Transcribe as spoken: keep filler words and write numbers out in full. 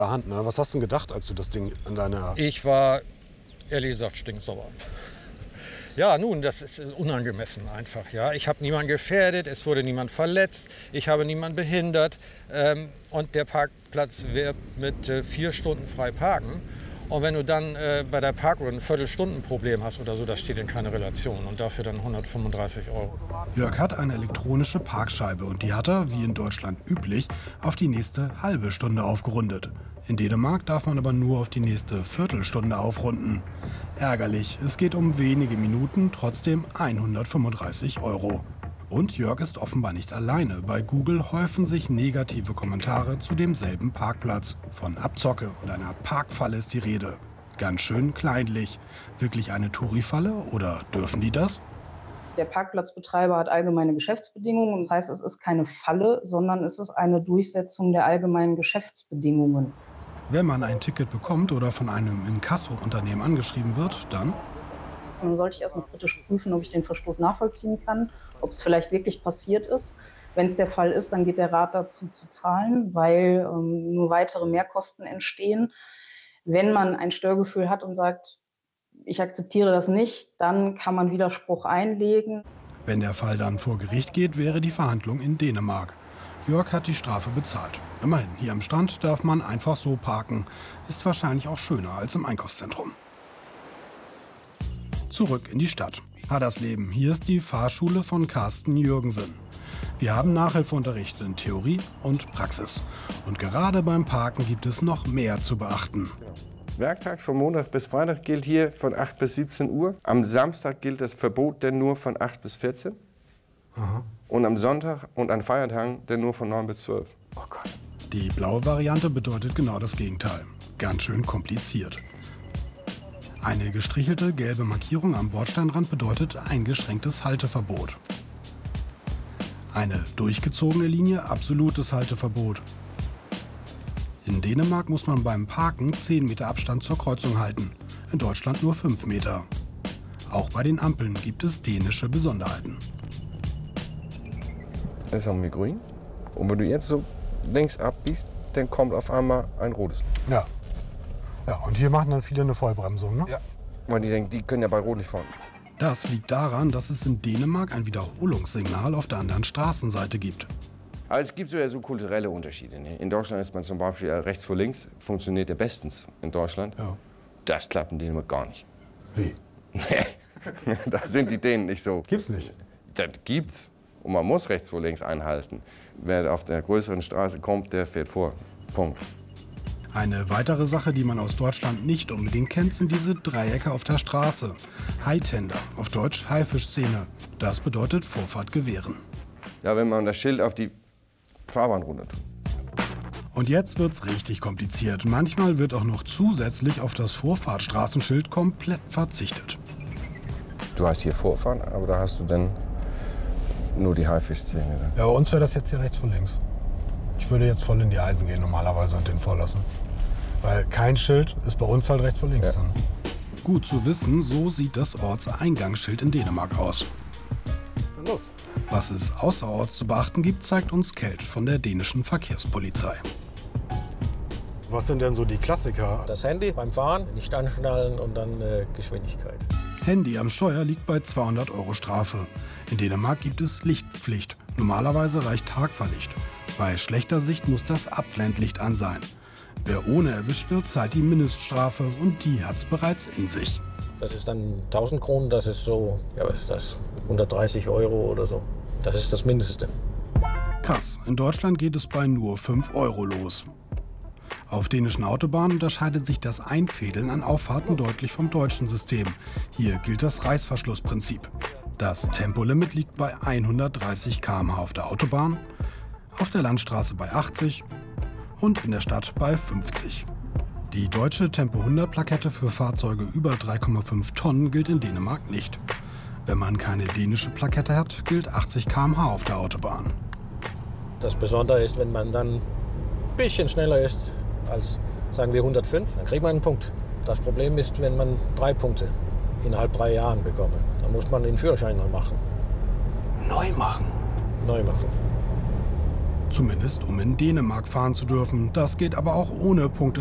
Hand, ne? Was hast du denn gedacht, als du das Ding an deiner... Ich war, ehrlich gesagt, stinksauer. Ja, nun, das ist unangemessen einfach. Ja. Ich habe niemanden gefährdet, es wurde niemand verletzt, ich habe niemanden behindert. Ähm, und der Parkplatz wird mit äh, vier Stunden frei parken. Und wenn du dann äh, bei der Parkuhr ein Viertelstundenproblem hast oder so, das steht in keiner Relation. Und dafür dann hundertfünfunddreißig Euro. Jörg hat eine elektronische Parkscheibe und die hat er, wie in Deutschland üblich, auf die nächste halbe Stunde aufgerundet. In Dänemark darf man aber nur auf die nächste Viertelstunde aufrunden. Ärgerlich, es geht um wenige Minuten, trotzdem hundertfünfunddreißig Euro. Und Jörg ist offenbar nicht alleine. Bei Google häufen sich negative Kommentare zu demselben Parkplatz. Von Abzocke und einer Parkfalle ist die Rede. Ganz schön kleinlich. Wirklich eine Touri-Falle oder dürfen die das? Der Parkplatzbetreiber hat allgemeine Geschäftsbedingungen. Das heißt, es ist keine Falle, sondern es ist eine Durchsetzung der allgemeinen Geschäftsbedingungen. Wenn man ein Ticket bekommt oder von einem Inkasso-Unternehmen angeschrieben wird, dann... Dann sollte ich erstmal kritisch prüfen, ob ich den Verstoß nachvollziehen kann, ob es vielleicht wirklich passiert ist. Wenn es der Fall ist, dann geht der Rat dazu zu zahlen, weil ähm, nur weitere Mehrkosten entstehen. Wenn man ein Störgefühl hat und sagt, ich akzeptiere das nicht, dann kann man Widerspruch einlegen. Wenn der Fall dann vor Gericht geht, wäre die Verhandlung in Dänemark. Jörg hat die Strafe bezahlt. Immerhin, hier am Strand darf man einfach so parken. Ist wahrscheinlich auch schöner als im Einkaufszentrum. Zurück in die Stadt. Haddersleben, hier ist die Fahrschule von Carsten Jürgensen. Wir haben Nachhilfeunterricht in Theorie und Praxis. Und gerade beim Parken gibt es noch mehr zu beachten. Werktags von Montag bis Freitag gilt hier von acht bis siebzehn Uhr. Am Samstag gilt das Verbot denn nur von acht bis vierzehn. Aha. Und am Sonntag und an Feiertagen denn nur von neun bis zwölf. Oh Gott. Die blaue Variante bedeutet genau das Gegenteil. Ganz schön kompliziert. Eine gestrichelte gelbe Markierung am Bordsteinrand bedeutet eingeschränktes Halteverbot. Eine durchgezogene Linie, absolutes Halteverbot. In Dänemark muss man beim Parken zehn Meter Abstand zur Kreuzung halten, in Deutschland nur fünf Meter. Auch bei den Ampeln gibt es dänische Besonderheiten. Das ist auch mit grün. Und wenn du jetzt so links abbiegst, dann kommt auf einmal ein rotes. Ja. Ja, und hier machen dann viele eine Vollbremsung, ne? Ja. Weil die denken, die können ja bei Rot nicht fahren. Das liegt daran, dass es in Dänemark ein Wiederholungssignal auf der anderen Straßenseite gibt. Aber es gibt so ja so kulturelle Unterschiede. Ne? In Deutschland ist man zum Beispiel rechts vor links, funktioniert ja bestens in Deutschland. Ja. Das klappt in Dänemark gar nicht. Wie? Nee, da sind die Dänen nicht so. Gibt's nicht? Das gibt's. Und man muss rechts vor links einhalten. Wer auf der größeren Straße kommt, der fährt vor. Punkt. Eine weitere Sache, die man aus Deutschland nicht unbedingt kennt, sind diese Dreiecke auf der Straße. Haitender, auf Deutsch Haifischszene. Das bedeutet Vorfahrt gewähren. Ja, wenn man das Schild auf die Fahrbahn runter tut. Und jetzt wird's richtig kompliziert. Manchmal wird auch noch zusätzlich auf das Vorfahrtstraßenschild komplett verzichtet. Du hast hier Vorfahren, aber da hast du dann nur die Haifischszene. Ja, bei uns wäre das jetzt hier rechts vor links. Ich würde jetzt voll in die Eisen gehen normalerweise und den vorlassen. Weil kein Schild ist bei uns halt rechts vor links. Ja. Dann. Gut zu wissen, so sieht das Ortseingangsschild in Dänemark aus. Los. Was es außerorts zu beachten gibt, zeigt uns Kelt von der dänischen Verkehrspolizei. Was sind denn so die Klassiker? Das Handy beim Fahren, nicht anschnallen und dann äh, Geschwindigkeit. Handy am Steuer liegt bei zweihundert Euro Strafe. In Dänemark gibt es Lichtpflicht. Normalerweise reicht Tagfahrlicht. Bei schlechter Sicht muss das Abblendlicht an sein. Wer ohne erwischt wird, zahlt die Mindeststrafe und die hat's bereits in sich. Das ist dann tausend Kronen, das ist so, ja was ist das, hundertdreißig Euro oder so. Das ist das Mindeste. Krass, in Deutschland geht es bei nur fünf Euro los. Auf dänischen Autobahnen unterscheidet sich das Einfädeln an Auffahrten deutlich vom deutschen System. Hier gilt das Reißverschlussprinzip. Das Tempolimit liegt bei hundertdreißig Kilometer pro Stunde auf der Autobahn, auf der Landstraße bei achtzig und in der Stadt bei fünfzig. Die deutsche Tempo hundert Plakette für Fahrzeuge über drei Komma fünf Tonnen gilt in Dänemark nicht. Wenn man keine dänische Plakette hat, gilt achtzig Kilometer pro Stunde auf der Autobahn. Das Besondere ist, wenn man dann ein bisschen schneller ist als, sagen wir, hundertfünf, dann kriegt man einen Punkt. Das Problem ist, wenn man drei Punkte innerhalb drei Jahren bekomme, dann muss man den Führerschein neu machen. Neu machen? Neu machen. Zumindest um in Dänemark fahren zu dürfen. Das geht aber auch ohne Punkte